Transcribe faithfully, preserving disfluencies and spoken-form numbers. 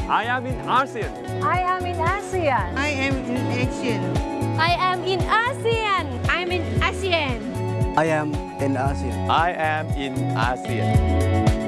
I am in ASEAN. I am in ASEAN. I am in Asian. I am in ASEAN. I'm in ASEAN. I am in ASEAN. I am in ASEAN.